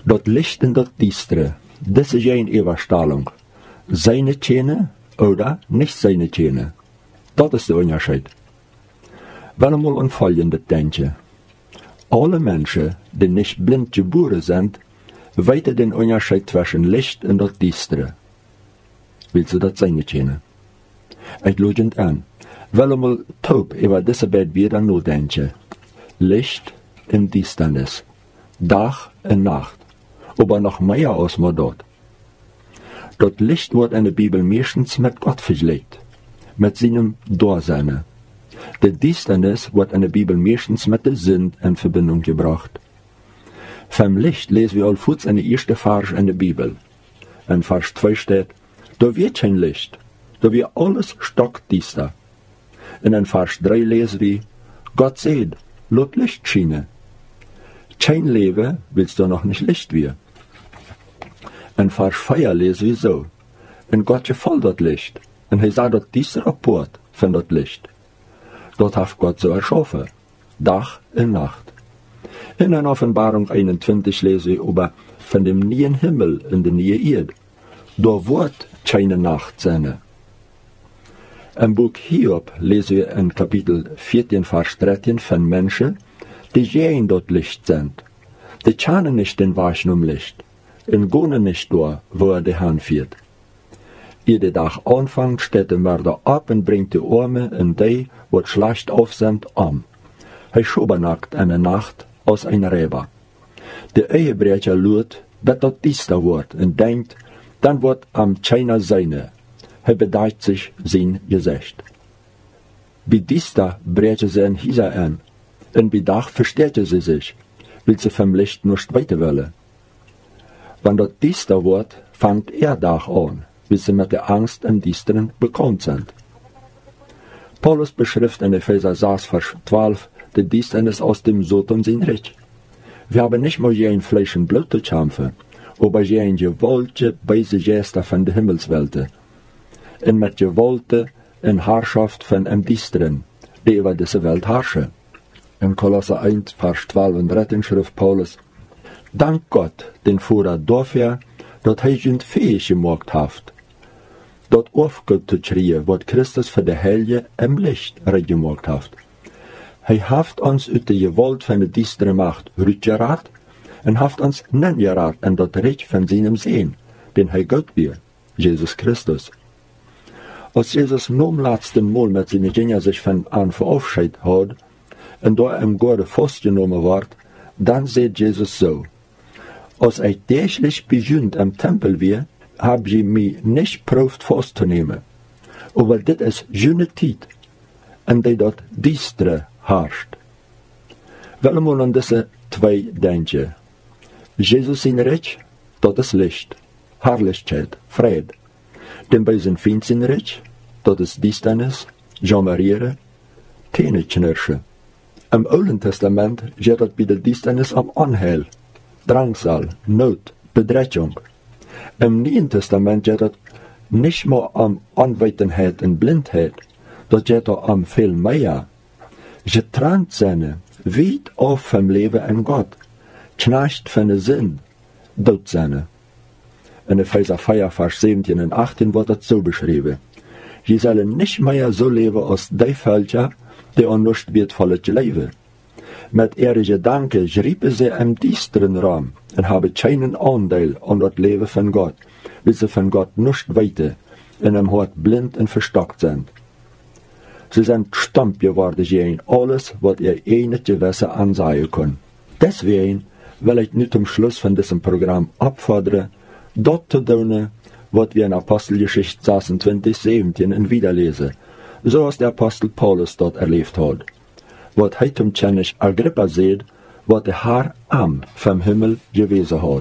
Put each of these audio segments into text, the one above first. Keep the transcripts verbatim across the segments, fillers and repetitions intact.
Dat licht en dat diestere, das ist geen Überstrahlung. Seine Tjene oder nicht seine Tjene. Dat is de Unterschied. Wel einmal an Folgendes denken. Alle Menschen, die nicht blind geboren sind, weten den Unterschied zwischen Licht und das Diestere. Willst du das seine Tjene? Ich lade an. Wel einmal taub über diese beiden wieder nachdenken. Licht und Disternis. Tag und Nacht. Aber noch mehr als man dort. Das Licht wird in der Bibel meistens mit Gott vergleicht, mit seinem Dasein. Die Disternis wird in der Bibel meistens mit der Sünde in Verbindung gebracht. Vom Licht lesen wir allfuß in der ersten Vers in der Bibel. In Vers zwei steht, da wird kein Licht, da wird alles stockdiester. Und in Vers drei lesen wir, Gott seht, lot Licht schiene. Kein Leben willst du noch nicht Licht wir. In Vers vier lesen wir so, und Gott gefällt das Licht, und er sah dort dieser Rapport von das Licht. Dort hat Gott so erschaffen, Tag und Nacht. In der Offenbarung einundzwanzig lesen wir über von dem neuen Himmel und der neuen Erde. Da wird keine Nacht sein. Im Buch Hiob lesen wir in Kapitel vierzehn, Vers dreizehn von Menschen, die gehen dort Licht sind. Die kennen nicht den Waschen um Licht und gehen nicht da, wo er die Hand führt. Jeder Tag anfängt, steht der Mörder ab und bringt die Arme und die, wo schlecht auf sind, um. Er schobernackt eine Nacht aus einer Rebe. Der Ehebrecher lügt, dass das diester wird und denkt, dann wird am keiner seine. Er bedeutet sich sein Gesicht. Bei diester brechen sie ein Hieser an, und bei Tag versteht sie sich, will sie vom Licht nicht weiter wollen. Wenn das diester wird, fängt er Tag an, bis sie mit der Angst und Diesteren bekannt sind. Paulus beschreibt in Epheser sechs, Vers zwölf, die Dienstnis aus dem Sodom sein Recht. Wir haben nicht mal gegen Fleisch und Blut zu kämpfen, aber gegen gewollte, böse Geister von der Himmelswelt. Und mit gewollte und Herrschaft von dem Diesteren, die über diese Welt herrschen. In Kolosser eins, Vers zwölf und dreizehn schrift Paulus, Dank Gott, den Vater dafür, dass er uns fähig gemacht hat, dort aufgehört zu kriegen, was Christus für die Heilige im Licht gemacht hat. Er hat uns aus der Gewalt von der düsteren Macht rückgerat und hat uns nengerat an das Recht von seinem Sehen, den er Gott wird, Jesus Christus. Als Jesus nur im letzten Mal mit seinen Jüngern sich von an verabschiedet hat und da im Gorde festgenommen wird, dann sagt Jesus so, als ich täglich beginnt am Tempel wir, hab ich mich nicht probt festzunehmen. Aber das ist jene Zeit, an der dort Diestre herrscht. Wollen wir an diese zwei denken. Jesus sein Reich, das ist Licht, Herrlichkeit, Friede. Den bei sein Feind sein Reich, das ist Disternis, Jamariere, Zähneknirsche. Im Alten Testament geht es bei der Disternis am Unheil, Drangsal, Not, Bedrückung. Im Neuen Testament geht es nicht mehr um Unwissendheit und Blindheit, das geht es um viel mehr. Getrennt sein, weit auf vom Leben in Gott, knecht von der Sinn, dort sein. In Epheser vier, Vers siebzehn und achtzehn wird das so beschrieben. Sie sollen nicht mehr so leben als die Völker, die an nichts wertvolles leben. Mit ihren Gedanken schriepen sie im düsteren Raum und haben keinen Anteil an das Leben von Gott, weil sie von Gott nichts weiter und im Hort blind und verstockt sind. Sie sind stumpf geworden gegen alles, was ihr eigenes Gewissen ansehen kann. Deswegen will ich nicht zum Schluss von diesem Programm abfordern, dort zu tun, was wir in Apostelgeschichte sechsundzwanzig, siebzehn und wieder lesen, so als der Apostel Paulus dort erlebt hat. Was heute zum König Agrippa sieht, was der Herr am vom Himmel gewesen hat.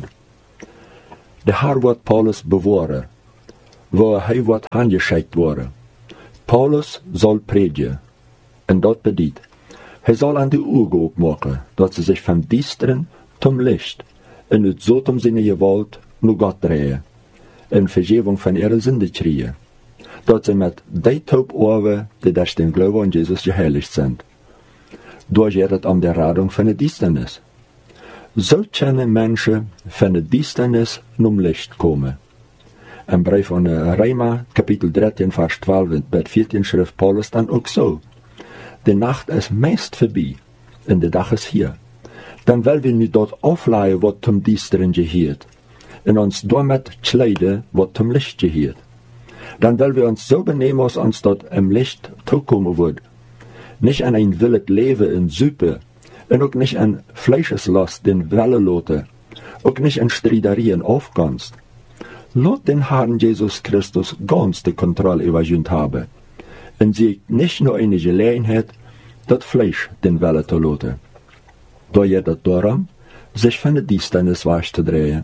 Der Herr wird Paulus bewahren, wo er wird angeschickt wurde. Paulus soll predigen, und dort bedient. Er soll an die Augen machen, dass sie sich vom Düsteren zum Licht, und ut so um seine Gewalt nur Gott drehen, in Vergebung von ihrer Sünde kriegen, dass sie mit den Taubohren, die durch den Glauben an Jesus geheiligt sind. Durch geht es um die Rettung von der Düsternis. Zo kunnen mensen van de duisternis naar licht komen. Een brief van Römer, kapitel dertien, vers twaalf en veertien schrijft Paulus dan ook zo. De nacht is meest voorbij en de dag is hier. Dan willen we nu dat afleiden wat zum duisteren geheert en ons daarmee kleiden wat zum licht geheert. Dan willen we ons zo benemen als ons dat im licht toekomen wordt. Niet aan een willig leven in Zupe en ook niet aan Fleischeslast in Welle loten, ook niet aan striderie en afkomst. Laat den Herrn Jesus Christus ganz de Kontrolle überjünt haben en sie nicht nur eine Gelegenheit, dat Fleisch den Welle zu loten. Da je dat darum, sich von der Duisternis weg zu drehen.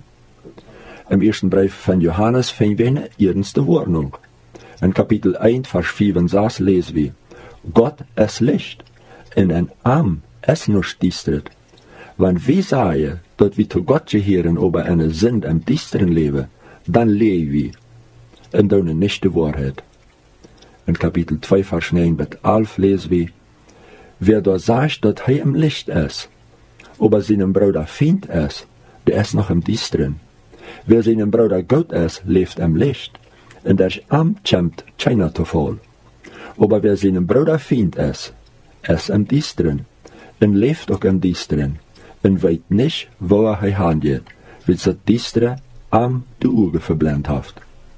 Im ersten Brief von Johannes finden wir eine ernste Warnung. In Kapitel eins, Vers vier und sechs lesen wir, Gott ist Licht, en ein Arm ist nicht düstert. Wenn wir sagen, dass wir zu Gott gehören, aber eine Sünde im düsteren Leben, dann leben wir, und das ist nicht die Wahrheit. In Kapitel zwei, Vers neun bis elf lesen wir, wer da sagt, dass er im Licht ist, aber seinem Bruder Feind ist, der ist noch im Düsteren. Wer seinem Bruder Gott ist, lebt im Licht, und der Arm kommt keiner zu Fall. Aber wer seinem Bruder Feind ist, ist im Düsteren, und lebt auch im Düsteren, und weiß nicht, wo er handelt, weil das Düstere am die Augen verblendet hat.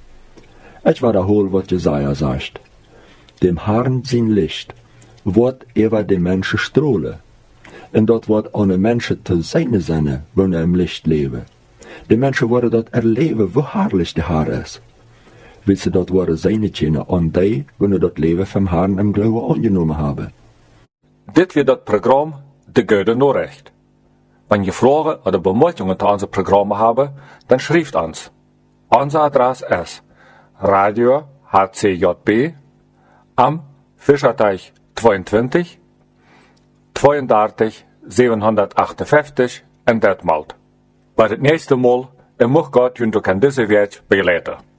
Ich wiederhole, was Jesaja sagt. Dem Herrn sein Licht wird über die Menschen strahlen. Und dort wird ohne Menschen zu seine Sinne, wenn er im Licht leben. Die Menschen werden dort erleben, wo herrlich der Herr ist. Weil sie dort worden seine Kinder an die, wenn sie dort Leben vom Herrn im Glauben angenommen haben. Dit wird das Programm De Goede Nachricht. Wenn ihr Fragen oder Bemerkungen zu unserem Programm habt, dann schreibt uns. Unser Adresse ist Radio H C J B am Fischerteich zweiundzwanzig zweiunddreißig siebenhundertachtundfünfzig in Detmold. Bei das nächste Mal, er mag Gott und du kann diese Welt beleiten.